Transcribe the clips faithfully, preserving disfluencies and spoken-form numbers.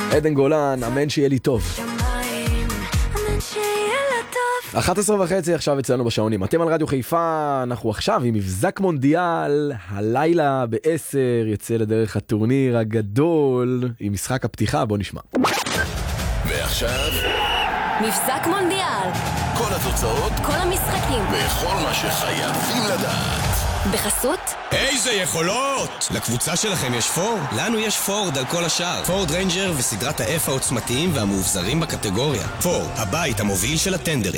עדן גולן, אמן שיהיה לי טוב. אחת עשרה וחצי עכשיו אצלנו בשעונים. אתם על רדיו חיפה, אנחנו עכשיו עם מבזק מונדיאל. הלילה בעשר יצא לדרך הטורניר הגדול עם משחק הפתיחה, בוא נשמע. ועכשיו מבזק מונדיאל, כל התוצאות, כל המשחקים וכל מה שחייבים לדעת בחסות איזה יכולות! לקבוצה שלכם יש פורד? לנו יש פורד על כל השאר. פורד ריינג'ר וסדרת ה-F העוצמתיים והמאובזרים בקטגוריה. פורד, הבית המוביל של הטנדרים.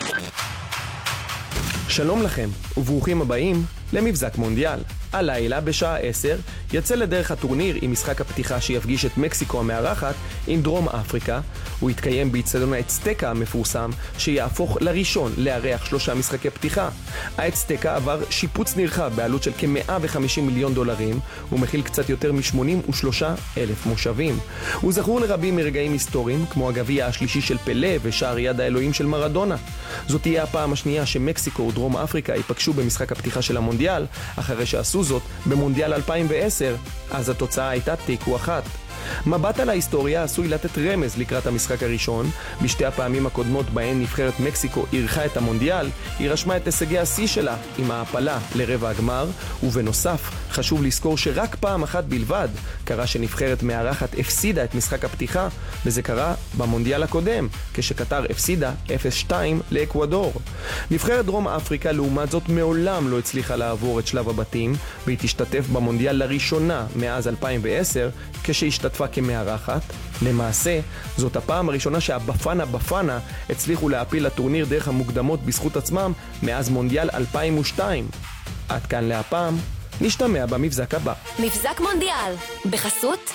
שלום לכם, וברוכים הבאים למבזק מונדיאל. הלילה בשעה עשר יצא לדרך הטורניר עם משחק הפתיחה שיפגיש את מקסיקו המארחת עם דרום אפריקה. הוא יתקיים באצטדיון האצטקה המפורסם שיהפוך לראשון לארח שלושה משחקי פתיחה. האצטקה עבר שיפוץ נרחב בעלות של כ-מאה וחמישים מיליון דולרים ומכיל קצת יותר מ-שמונים ושלושה אלף מושבים. הוא זכור לרבים מרגעים היסטוריים כמו הגביע השלישי של פלה ושער יד האלוהים של מרדונה. זאת תהיה הפעם השנייה שמקסיקו ודרום אפריקה ייפגשו במשחק הפתיחה של המונדיאל, אחרי שעשו זאת במונדיאל אלפיים ועשר, אז התוצאה הייתה תיקו אחת. מבט על ההיסטוריה עשוי לתת רמז לקראת המשחק הראשון. בשתי הפעמים הקודמות בהן נבחרת מקסיקו אירחה את המונדיאל, היא רשמה את הישגי השיא שלה עם ההעפלה לרבע הגמר, ובנוסף חשוב לזכור שרק פעם אחת בלבד קרה שנבחרת מארחת הפסידה את משחק הפתיחה, וזה קרה במונדיאל הקודם כשקטר הפסידה אפס שתיים לאקוודור. נבחרת דרום אפריקה לעומת זאת מעולם לא הצליחה לעבור את שלב הבתים, והיא תשתתף במונדיאל לראשונה מאז אלפיים ועשר כשהשתתפה כמארחת. למעשה זאת הפעם הראשונה שהבפנה בפנה הצליחו להפיל לטורניר דרך המוקדמות בזכות עצמם מאז מונדיאל אלפיים ושתיים. עד כאן להפעם, נשתמע במבזק הבא. מבזק מונדיאל בחסות